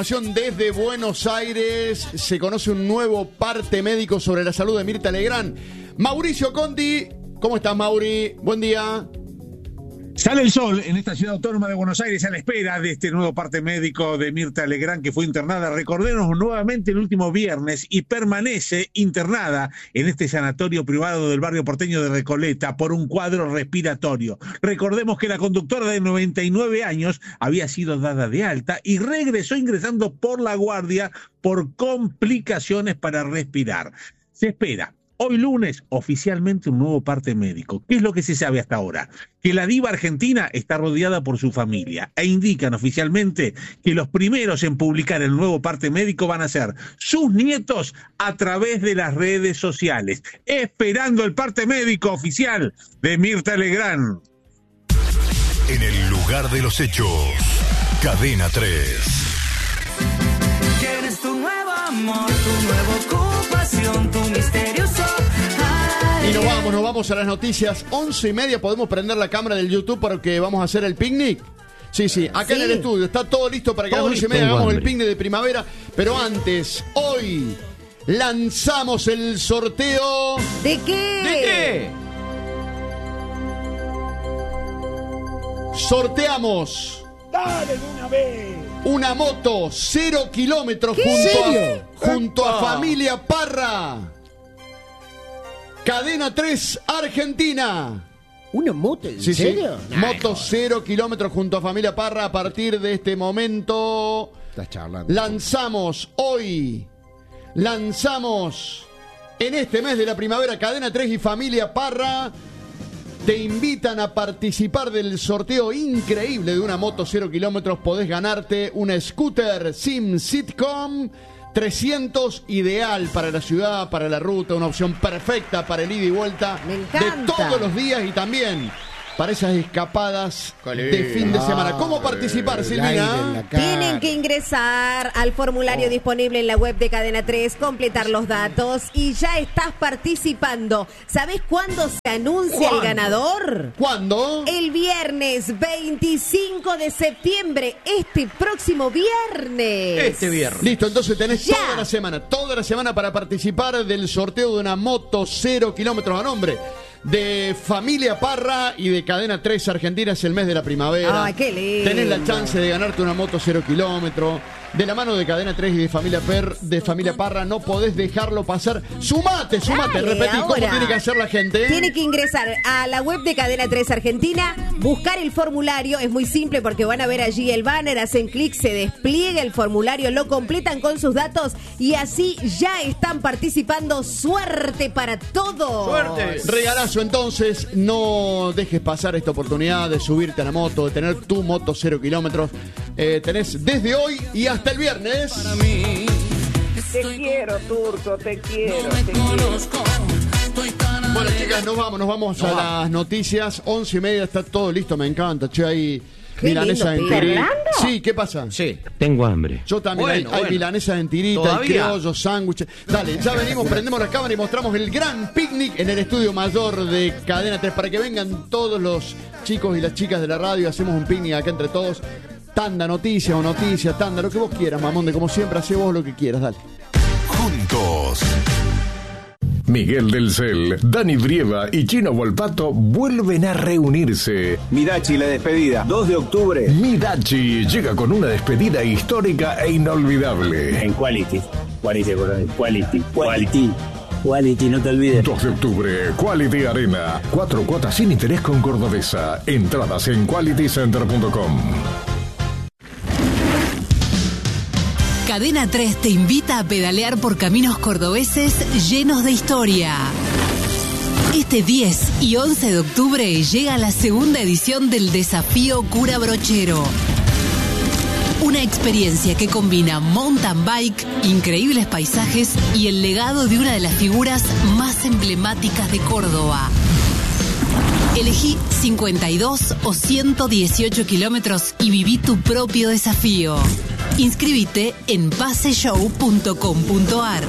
Desde Buenos Aires se conoce un nuevo parte médico sobre la salud de Mirta Legrand. Mauricio Conti, ¿cómo estás, Mauri? Buen día. Sale el sol en esta ciudad autónoma de Buenos Aires a la espera de este nuevo parte médico de Mirta Legrand, que fue internada, recordemos, nuevamente el último viernes y permanece internada en este sanatorio privado del barrio porteño de Recoleta por un cuadro respiratorio. Recordemos que la conductora de 99 años había sido dada de alta y regresó ingresando por la guardia por complicaciones para respirar. Se espera hoy lunes, oficialmente un nuevo parte médico. ¿Qué es lo que se sabe hasta ahora? Que la diva argentina está rodeada por su familia e indican oficialmente que los primeros en publicar el nuevo parte médico van a ser sus nietos a través de las redes sociales, esperando el parte médico oficial de Mirta Legrand. En el lugar de los hechos, Cadena 3. ¿Quién es tu nuevo amor, tu nueva ocupación, tu misterioso? Y nos vamos a las noticias. 11:30, ¿podemos prender la cámara del YouTube para que vamos a hacer el picnic? Sí, acá en el estudio, está todo listo para que a las 11:30 hagamos el picnic de primavera. Pero antes, hoy lanzamos el sorteo. ¿De qué? Sorteamos. ¡Dale de una vez! Una moto 0 kilómetros junto a Familia Parra. Cadena 3 Argentina. ¿Una moto? ¿En serio? Sí. Moto 0 kilómetros junto a Familia Parra. A partir de este momento Estás charlando. lanzamos en este mes de la primavera. Cadena 3 y Familia Parra te invitan a participar del sorteo increíble de una moto 0 kilómetros. Podés ganarte una scooter Sim Sitcom 300, ideal para la ciudad, para la ruta, una opción perfecta para el ida y vuelta de todos los días y también para esas escapadas de fin de semana. ¿Cómo participar, Silvina? Tienen que ingresar al formulario disponible en la web de Cadena 3, completar los datos y ya estás participando. ¿Sabés cuándo se anuncia el ganador? ¿Cuándo? El viernes 25 de septiembre, este próximo viernes. Listo, entonces tenés toda la semana para participar del sorteo de una moto 0 kilómetros a nombre de Familia Parra y de Cadena 3 Argentina. Es el mes de la primavera. ¡Ay, qué lindo! Tenés la chance de ganarte una moto 0 kilómetros. De la mano de Cadena 3 y de Familia Parra, no podés dejarlo pasar. ¡Sumate! Dale, Repetí, ¿cómo ahora tiene que hacer la gente? Tiene que ingresar a la web de Cadena 3 Argentina, buscar el formulario. Es muy simple porque van a ver allí el banner, hacen clic, se despliega el formulario, lo completan con sus datos y así ya están participando. ¡Suerte para todos! ¡Suerte! Regalazo, entonces, no dejes pasar esta oportunidad de subirte a la moto, de tener tu moto 0 kilómetros. Tenés desde hoy y hasta el viernes. Te quiero, Turco, te quiero. Bueno, chicas, nos vamos a las noticias. 11:30, está todo listo, me encanta. Che, hay milanesa en Tirí. Sí, ¿qué pasa? Sí, tengo hambre. Yo también, hay milanesa en tirita, hay criollos, sándwiches. Dale, ya venimos, prendemos la cámara y mostramos el gran picnic en el estudio mayor de Cadena 3 para que vengan todos los chicos y las chicas de la radio. Hacemos un picnic acá entre todos. Tanda, noticia, tanda, lo que vos quieras, Mamonde, como siempre, hacé vos lo que quieras, dale. Juntos. Miguel del Cel, Dani Brieva y Chino Volpato vuelven a reunirse. Midachi, la despedida, 2 de octubre. Midachi llega con una despedida histórica e inolvidable. En Quality, no te olvides. 2 de octubre, Quality Arena. 4 cuotas sin interés con Cordobesa. Entradas en qualitycenter.com. Cadena 3 te invita a pedalear por caminos cordobeses llenos de historia. Este 10 y 11 de octubre llega la segunda edición del Desafío Cura Brochero. Una experiencia que combina mountain bike, increíbles paisajes y el legado de una de las figuras más emblemáticas de Córdoba. Elegí 52 o 118 kilómetros y viví tu propio desafío. Inscríbete en paseshow.com.ar.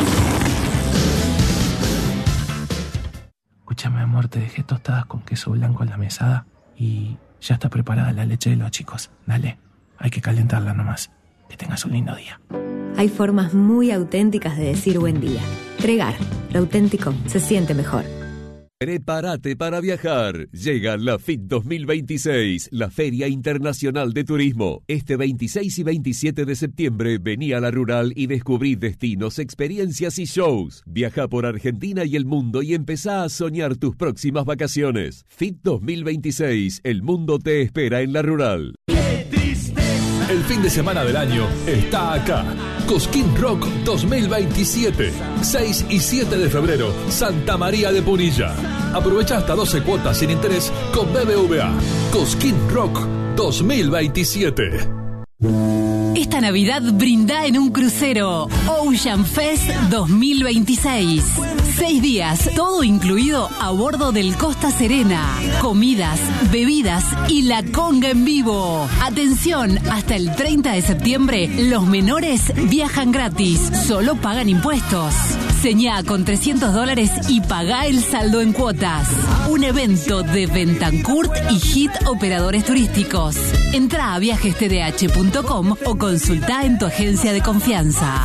Escúchame, amor, te dejé tostadas con queso blanco en la mesada y ya está preparada la leche de los chicos. Dale, hay que calentarla nomás. Que tengas un lindo día. Hay formas muy auténticas de decir buen día. Tregar, lo auténtico se siente mejor. Prepárate para viajar. Llega la FIT 2026, la Feria Internacional de Turismo. Este 26 y 27 de septiembre vení a La Rural y descubrí destinos, experiencias y shows. Viaja por Argentina y el mundo y empezá a soñar tus próximas vacaciones. FIT 2026, el mundo te espera en La Rural. El fin de semana del año está acá. Cosquín Rock 2027. 6 y 7 de febrero, Santa María de Punilla. Aprovecha hasta 12 cuotas sin interés con BBVA. Cosquín Rock 2027. Esta Navidad brinda en un crucero. Ocean Fest 2026. 6 días, todo incluido a bordo del Costa Serena. Comidas, bebidas y la conga en vivo. Atención, hasta el 30 de septiembre, los menores viajan gratis. Solo pagan impuestos. Señá con $300 y pagá el saldo en cuotas. Un evento de Bentancourt y Hit Operadores Turísticos. Entrá a viajestdh.com o consultá en tu agencia de confianza.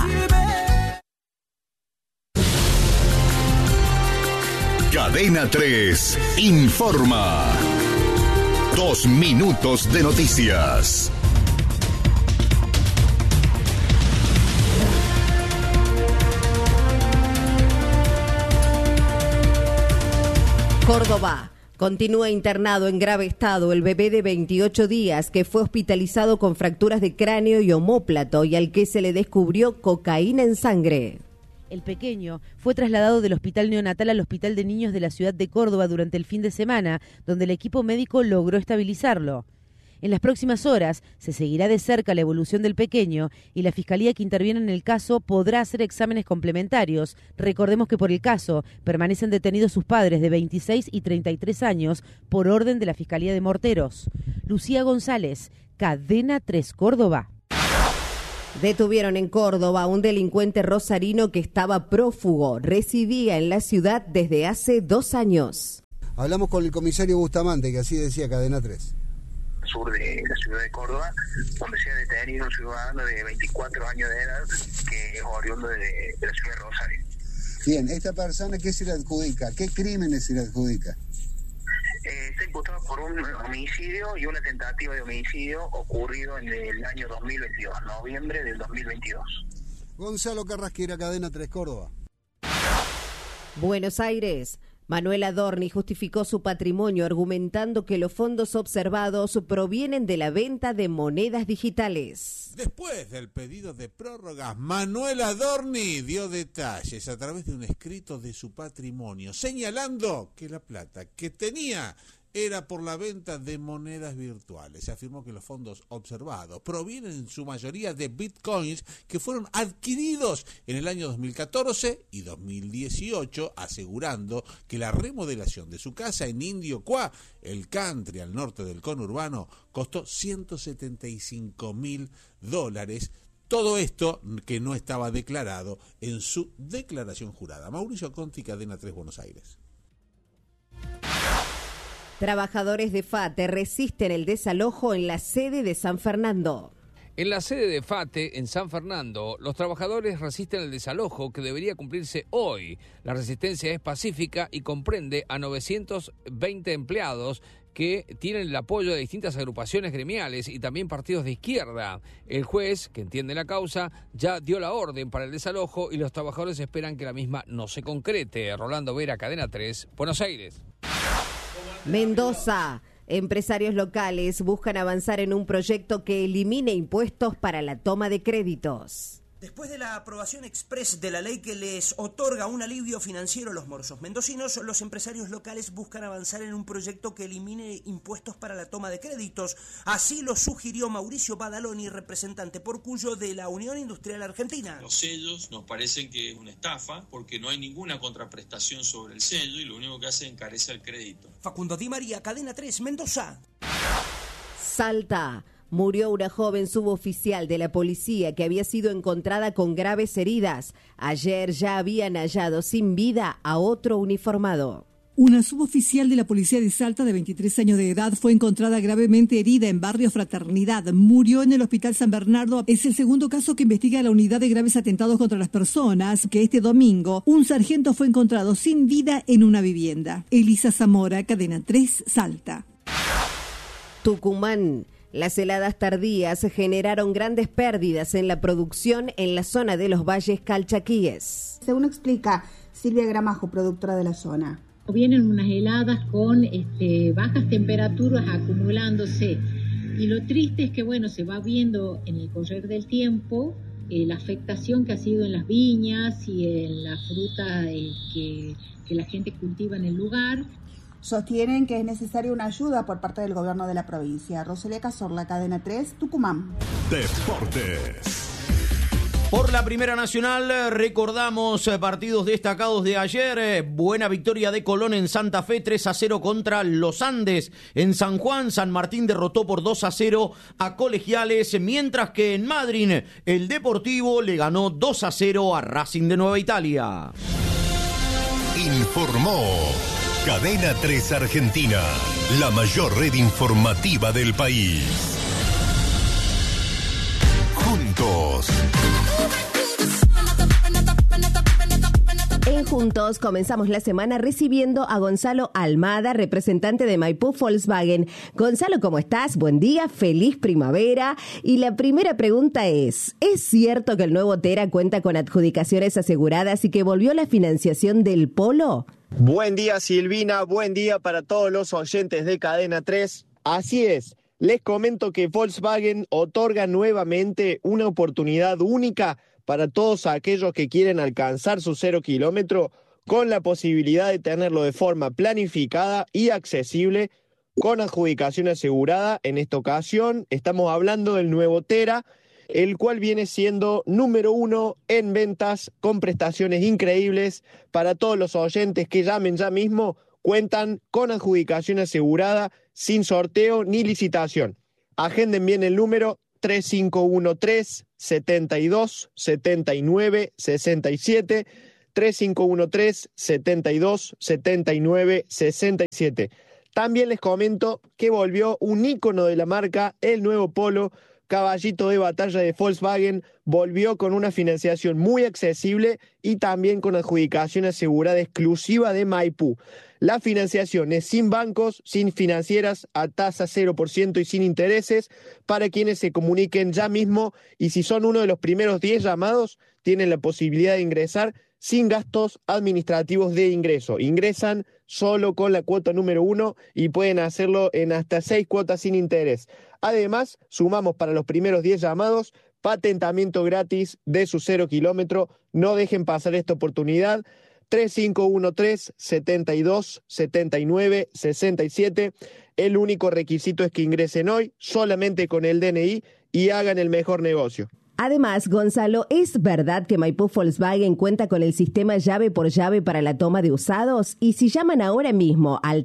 Cadena 3 informa. 2 minutos de noticias. Córdoba. Continúa internado en grave estado el bebé de 28 días que fue hospitalizado con fracturas de cráneo y omóplato y al que se le descubrió cocaína en sangre. El pequeño fue trasladado del hospital neonatal al hospital de niños de la ciudad de Córdoba durante el fin de semana, donde el equipo médico logró estabilizarlo. En las próximas horas se seguirá de cerca la evolución del pequeño y la fiscalía que interviene en el caso podrá hacer exámenes complementarios. Recordemos que por el caso permanecen detenidos sus padres de 26 y 33 años por orden de la Fiscalía de Morteros. Lucía González, Cadena 3 Córdoba. Detuvieron en Córdoba a un delincuente rosarino que estaba prófugo. Residía en la ciudad desde hace 2 años. Hablamos con el comisario Bustamante, que así decía Cadena 3. Sur de la ciudad de Córdoba, donde se ha detenido un ciudadano de 24 años de edad que es oriundo de la ciudad de Rosario. Bien, ¿esta persona qué se le adjudica? ¿Qué crímenes se le adjudica? Está imputado por un homicidio y una tentativa de homicidio ocurrido en el año 2022, noviembre del 2022. Gonzalo Carrasquera, Cadena 3 Córdoba. Buenos Aires. Manuel Adorni justificó su patrimonio argumentando que los fondos observados provienen de la venta de monedas digitales. Después del pedido de prórrogas, Manuel Adorni dio detalles a través de un escrito de su patrimonio, señalando que la plata que tenía era por la venta de monedas virtuales. Se afirmó que los fondos observados provienen en su mayoría de bitcoins que fueron adquiridos en el año 2014 y 2018, asegurando que la remodelación de su casa en Indio Cuá, el country al norte del conurbano, costó $175.000. Todo esto que no estaba declarado en su declaración jurada. Mauricio Conti, Cadena 3 Buenos Aires. Trabajadores de FATE resisten el desalojo en la sede de San Fernando. En la sede de FATE, en San Fernando, los trabajadores resisten el desalojo que debería cumplirse hoy. La resistencia es pacífica y comprende a 920 empleados que tienen el apoyo de distintas agrupaciones gremiales y también partidos de izquierda. El juez, que entiende la causa, ya dio la orden para el desalojo y los trabajadores esperan que la misma no se concrete. Rolando Vera, Cadena 3, Buenos Aires. Mendoza. Empresarios locales buscan avanzar en un proyecto que elimine impuestos para la toma de créditos. Después de la aprobación express de la ley que les otorga un alivio financiero a los morosos mendocinos, los empresarios locales buscan avanzar en un proyecto que elimine impuestos para la toma de créditos. Así lo sugirió Mauricio Badaloni, representante por Cuyo de la Unión Industrial Argentina. Los sellos nos parecen que es una estafa porque no hay ninguna contraprestación sobre el sello y lo único que hace es encarecer el crédito. Facundo Di María, Cadena 3, Mendoza. Salta. Murió una joven suboficial de la policía que había sido encontrada con graves heridas. Ayer ya habían hallado sin vida a otro uniformado. Una suboficial de la policía de Salta de 23 años de edad fue encontrada gravemente herida en barrio Fraternidad. Murió en el Hospital San Bernardo. Es el segundo caso que investiga la unidad de graves atentados contra las personas, que este domingo un sargento fue encontrado sin vida en una vivienda. Elisa Zamora, Cadena 3, Salta. Tucumán. Las heladas tardías generaron grandes pérdidas en la producción en la zona de los valles calchaquíes. Según explica Silvia Gramajo, productora de la zona. Vienen unas heladas con bajas temperaturas acumulándose y lo triste es que se va viendo en el correr del tiempo la afectación que ha sido en las viñas y en la fruta que la gente cultiva en el lugar. Sostienen que es necesaria una ayuda por parte del gobierno de la provincia. Rosalía Cazorla, Cadena 3, Tucumán. Deportes. Por la Primera Nacional recordamos partidos destacados de ayer. Buena victoria de Colón en Santa Fe, 3-0 contra Los Andes. En San Juan, San Martín derrotó por 2-0 a Colegiales, mientras que en Madryn el Deportivo le ganó 2-0 a Racing de Nueva Italia. Informó Cadena 3 Argentina, la mayor red informativa del país. Juntos. En Juntos comenzamos la semana recibiendo a Gonzalo Almada, representante de Maipú Volkswagen. Gonzalo, ¿cómo estás? Buen día, feliz primavera. Y la primera pregunta ¿es cierto que el nuevo Tera cuenta con adjudicaciones aseguradas y que volvió la financiación del Polo? Buen día, Silvina, buen día para todos los oyentes de Cadena 3. Así es, les comento que Volkswagen otorga nuevamente una oportunidad única para todos aquellos que quieren alcanzar su 0 kilómetro con la posibilidad de tenerlo de forma planificada y accesible con adjudicación asegurada. En esta ocasión estamos hablando del nuevo Tera, el cual viene siendo número 1 en ventas con prestaciones increíbles para todos los oyentes que llamen ya mismo. Cuentan con adjudicación asegurada sin sorteo ni licitación. Agenden bien el número 3513-72-79-67, 3513-72-79-67. También les comento que volvió un ícono de la marca, el nuevo Polo, caballito de batalla de Volkswagen, volvió con una financiación muy accesible y también con adjudicación asegurada exclusiva de Maipú. La financiación es sin bancos, sin financieras, a tasa 0% y sin intereses para quienes se comuniquen ya mismo, y si son uno de los primeros 10 llamados, tienen la posibilidad de ingresar sin gastos administrativos de ingreso. Ingresan solo con la cuota número 1 y pueden hacerlo en hasta 6 cuotas sin interés. Además, sumamos para los primeros 10 llamados patentamiento gratis de su 0 kilómetro. No dejen pasar esta oportunidad. 3513-72-79-67. El único requisito es que ingresen hoy solamente con el DNI y hagan el mejor negocio. Además, Gonzalo, ¿es verdad que Maipú Volkswagen cuenta con el sistema llave por llave para la toma de usados? Y si llaman ahora mismo al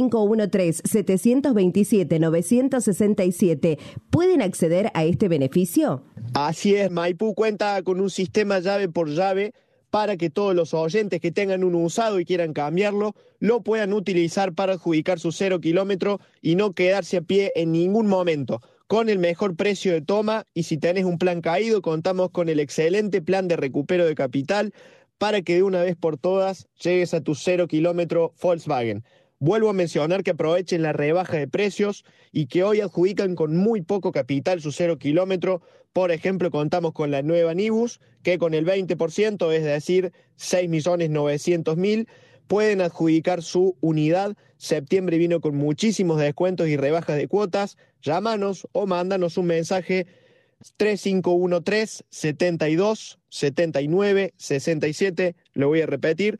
3513-727-967, ¿pueden acceder a este beneficio? Así es, Maipú cuenta con un sistema llave por llave para que todos los oyentes que tengan un usado y quieran cambiarlo, lo puedan utilizar para adjudicar su 0 kilómetro y no quedarse a pie en ningún momento. Con el mejor precio de toma, y si tenés un plan caído, contamos con el excelente plan de recupero de capital para que de una vez por todas llegues a tu 0 kilómetro Volkswagen. Vuelvo a mencionar que aprovechen la rebaja de precios y que hoy adjudican con muy poco capital su 0 kilómetro. Por ejemplo, contamos con la nueva Nibus, que con el 20%, es decir, 6.900.000, pueden adjudicar su unidad. Septiembre vino con muchísimos descuentos y rebajas de cuotas. Llámanos o mándanos un mensaje 3513-72-79-67. Lo voy a repetir,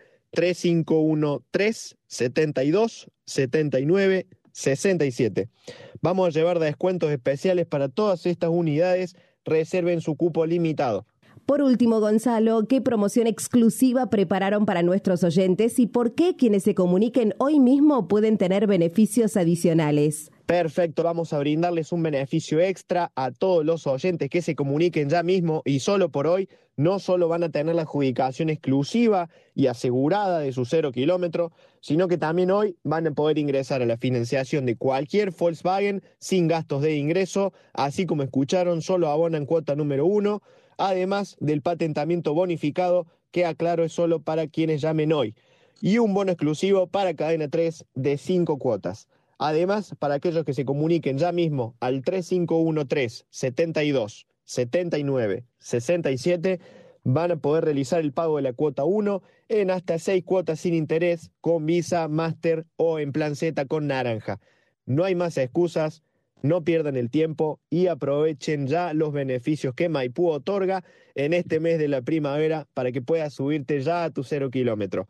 3513-72-79-67. Vamos a llevar descuentos especiales para todas estas unidades. Reserven su cupo limitado. Por último, Gonzalo, ¿qué promoción exclusiva prepararon para nuestros oyentes y por qué quienes se comuniquen hoy mismo pueden tener beneficios adicionales? Perfecto, vamos a brindarles un beneficio extra a todos los oyentes que se comuniquen ya mismo y solo por hoy. No solo van a tener la adjudicación exclusiva y asegurada de su 0 kilómetro, sino que también hoy van a poder ingresar a la financiación de cualquier Volkswagen sin gastos de ingreso, así como escucharon, solo abonan cuota número 1, además del patentamiento bonificado, que aclaro es solo para quienes llamen hoy, y un bono exclusivo para Cadena 3 de 5 cuotas. Además, para aquellos que se comuniquen ya mismo al 3513 72 79 67, van a poder realizar el pago de la cuota 1 en hasta 6 cuotas sin interés con Visa, Master o en plan Z con naranja. No hay más excusas, no pierdan el tiempo y aprovechen ya los beneficios que Maipú otorga en este mes de la primavera para que puedas subirte ya a tu 0 kilómetro.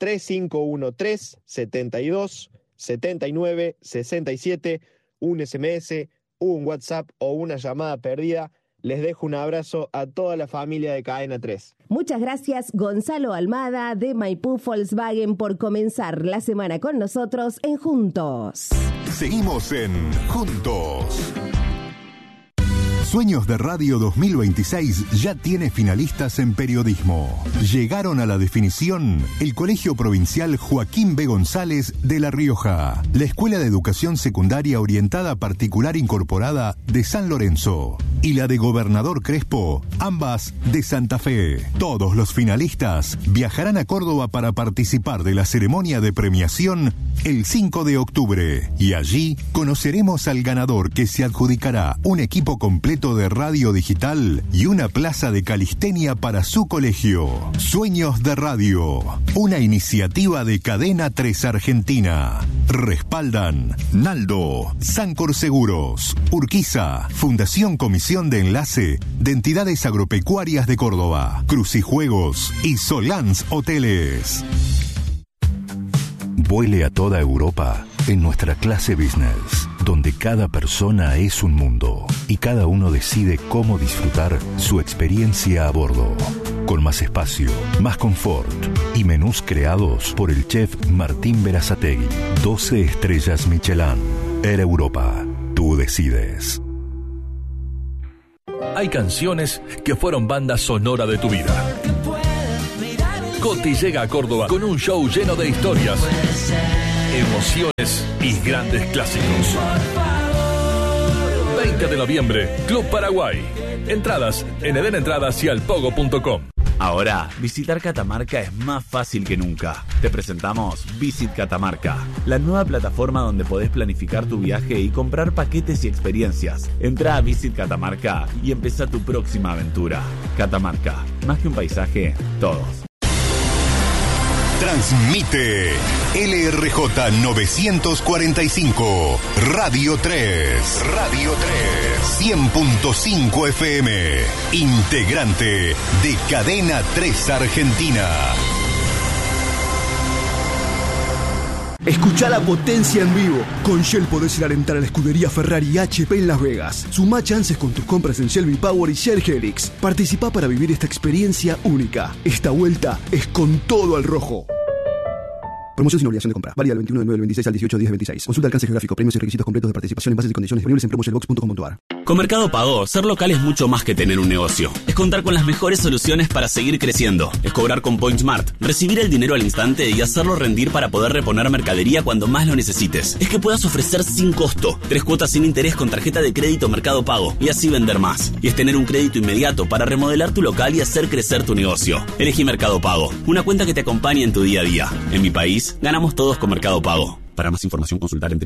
3513 72 79 67, un SMS, un WhatsApp o una llamada perdida. Les dejo un abrazo a toda la familia de Cadena 3. Muchas gracias, Gonzalo Almada de Maipú Volkswagen, por comenzar la semana con nosotros en Juntos. Seguimos en Juntos. Sueños de Radio 2026 ya tiene finalistas en periodismo. Llegaron a la definición el Colegio Provincial Joaquín B. González de La Rioja, la Escuela de Educación Secundaria Orientada Particular Incorporada de San Lorenzo y la de Gobernador Crespo, ambas de Santa Fe. Todos los finalistas viajarán a Córdoba para participar de la ceremonia de premiación el 5 de octubre y allí conoceremos al ganador, que se adjudicará un equipo completo de radio digital y una plaza de calistenia para su colegio. Sueños de Radio, una iniciativa de Cadena 3 Argentina. Respaldan Naldo, Sancor Seguros, Urquiza, Fundación Comisión de Enlace de Entidades Agropecuarias de Córdoba, Crucijuegos y Solans Hoteles. Vuele a toda Europa en nuestra clase business, donde cada persona es un mundo y cada uno decide cómo disfrutar su experiencia a bordo. Con más espacio, más confort y menús creados por el chef Martín Berazategui. 12 estrellas Michelin. Air Europa. Tú decides. Hay canciones que fueron banda sonora de tu vida. Coti llega a Córdoba con un show lleno de historias, emociones y grandes clásicos. 20 de noviembre, Club Paraguay. Entradas en edenentradas y alpogo.com. Ahora, visitar Catamarca es más fácil que nunca. Te presentamos Visit Catamarca, la nueva plataforma donde podés planificar tu viaje y comprar paquetes y experiencias. Entra a Visit Catamarca y empezá tu próxima aventura. Catamarca, más que un paisaje, todos. Transmite LRJ 945, Radio 3, Radio 3, 100.5 FM, integrante de Cadena 3 Argentina. Escuchá la potencia en vivo. Con Shell podés ir a alentar a la escudería Ferrari y HP en Las Vegas. Sumá chances con tus compras en Shell V-Power y Shell Helix. Participá para vivir esta experiencia única. Esta vuelta es con todo al rojo. Promoción sin obligación de compra. Válida del 21 de 9 del 26 al 18 de 10 del 26. Consulta alcance geográfico, premios y requisitos completos de participación en bases y condiciones disponibles en promoshellbox.com.ar. Con Mercado Pago, ser local es mucho más que tener un negocio. Es contar con las mejores soluciones para seguir creciendo. Es cobrar con PointSmart, recibir el dinero al instante y hacerlo rendir para poder reponer mercadería cuando más lo necesites. Es que puedas ofrecer sin costo 3 cuotas sin interés con tarjeta de crédito Mercado Pago y así vender más. Y es tener un crédito inmediato para remodelar tu local y hacer crecer tu negocio. Elegí Mercado Pago, una cuenta que te acompañe en tu día a día. En mi país, ganamos todos con Mercado Pago. Para más información, consultar en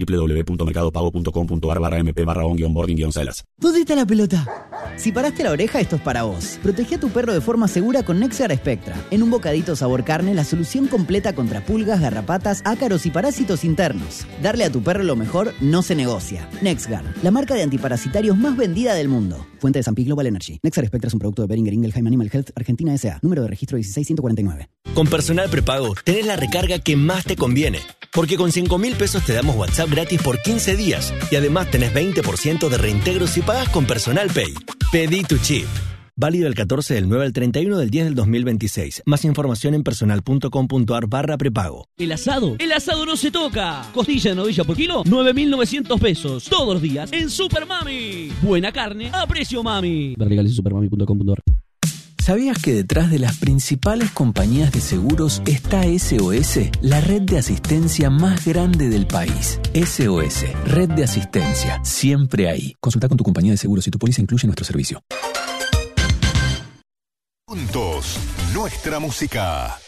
www.mercadopago.com.ar/mp/onboarding-celas. ¿Dónde está la pelota? Si paraste la oreja, esto es para vos. Protegé a tu perro de forma segura con NexGard Spectra. En un bocadito sabor carne, la solución completa contra pulgas, garrapatas, ácaros y parásitos internos. Darle a tu perro lo mejor no se negocia. NexGard, la marca de antiparasitarios más vendida del mundo. Fuente de San Pi Global Energy. NexGard Spectra es un producto de Boehringer Ingelheim Animal Health Argentina S.A. Número de registro 16149. Con Personal Prepago tenés la recarga que más te conviene. Porque con 5.000 pesos te damos WhatsApp gratis por 15 días. Y además tenés 20% de reintegro si pagás con Personal Pay. Pedí tu chip. Válido el 14 del 9 al 31 del 10 del 2026. Más información en personal.com.ar/prepago. El asado no se toca. Costilla de novilla por kilo, 9.900 pesos. Todos los días en Super Mami. Buena carne a precio mami. Ver legales en supermami.com.ar. ¿Sabías que detrás de las principales compañías de seguros está SOS, la red de asistencia más grande del país? SOS, red de asistencia, siempre ahí. Consulta con tu compañía de seguros si tu póliza incluye nuestro servicio. Juntos, nuestra música.